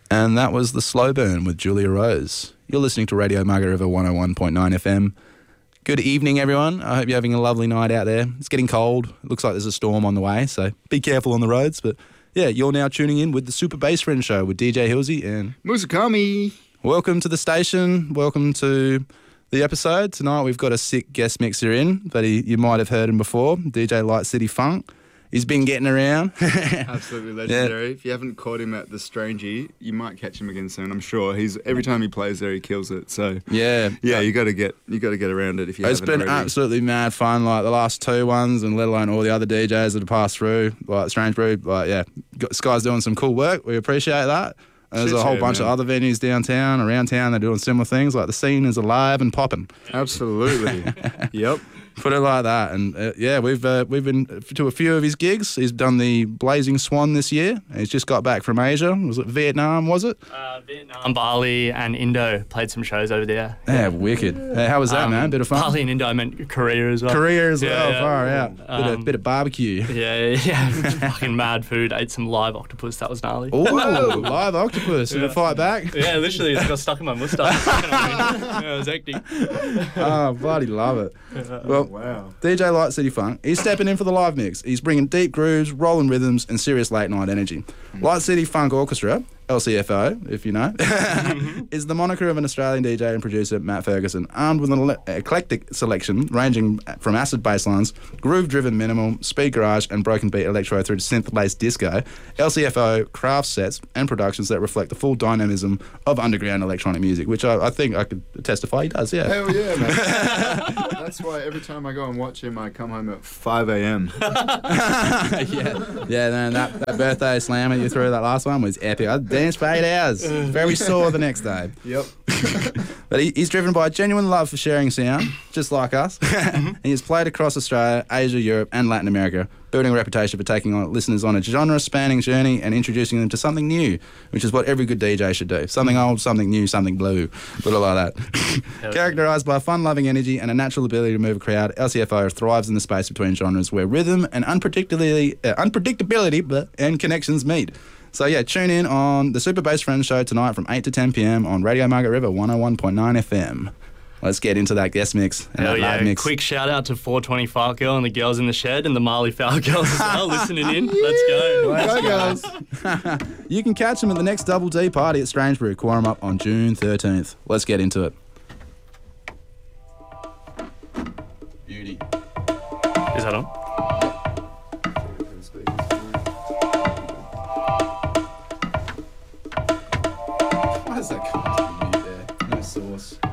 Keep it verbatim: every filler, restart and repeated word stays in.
And that was The Slow Burn with Julia Rose. You're listening to Radio Margaret River one oh one point nine F M. Good evening, everyone. I hope you're having a lovely night out there. It's getting cold. It looks like there's a storm on the way, so be careful on the roads. But yeah, you're now tuning in with the Super Bass Friend Show with D J Hilsey and Musakami. Welcome to the station. Welcome to the episode. Tonight we've got a sick guest mixer in, but he, you might have heard him before, D J Light City Funk. He's been getting around. Absolutely legendary. Yeah. If you haven't caught him at the Strangey, you might catch him again soon. I'm sure. He's every time he plays there, he kills it. So yeah, yeah, you got to get you got to get around it if you. It's haven't been already. Absolutely mad fun. Like the last two ones, and let alone all the other D Js that have passed through. Like Strange Brew. Like yeah, this guy's doing some cool work. We appreciate that. And there's Shit, a whole yeah, bunch man. of other venues downtown, around town. They're doing similar things. Like the scene is alive and popping. Absolutely. Yep. Put it like that, and uh, yeah, we've uh, we've been to a few of his gigs. He's done the Blazing Swan this year. He's just got back from Asia. Was it Vietnam? Was it? Uh, Vietnam, Bali, and Indo. Played some shows over there. Yeah, wicked. Uh, how was that, Um, man? Bit of fun. Bali and Indo. I meant Korea as well. Korea as Yeah, well. yeah. Far out. Bit of Um, bit of barbecue. Yeah, yeah, yeah. Fucking mad food. Ate some live octopus. That was gnarly. Oh, live octopus. Did it fight back? Yeah, literally, it got stuck in my moustache. Yeah, it was hectic. Oh, bloody love it. Well, Wow. D J Light City Funk, he's stepping in for the live mix. He's bringing deep grooves, rolling rhythms, and serious late night energy. Light City Funk Orchestra, L C F O, if you know, is the moniker of an Australian D J and producer, Matt Ferguson, armed with an ele- eclectic selection ranging from acid basslines, groove-driven minimal, speed garage, and broken beat electro through to synth-based disco. L C F O crafts sets and productions that reflect the full dynamism of underground electronic music, which I, I think I could testify he does, yeah. Hell yeah, man. That's why every time I go and watch him, I come home at five a.m. yeah, yeah. Man, that, that birthday slammer you threw that last one was epic. I danced for eight hours. Very sore the next day. Yep. But he, he's driven by a genuine love for sharing sound, just like us. And he's played across Australia, Asia, Europe, and Latin America, building a reputation for taking on listeners on a genre-spanning journey and introducing them to something new, which is what every good D J should do. Something old, something new, something blue. Put it like that. Characterised by fun-loving energy and a natural ability to move a crowd, L C F O thrives in the space between genres where rhythm and unpredictability, uh, unpredictability but, and connections meet. So yeah, tune in on the Super Bass Friends Show tonight from eight to ten p.m. on Radio Margaret River one oh one point nine F M. Let's get into that guest mix and Hell that yeah. live mix. Quick shout out to four twenty Fart Girl and the girls in the shed and the Marley Foul girls as well listening in. Let's go. Let's go. You can catch them at the next Double D party at Strange Brew, Quorum Up on June thirteenth. Let's get into it. Beauty. Is that on? Why is that coming to the mute there? No sauce.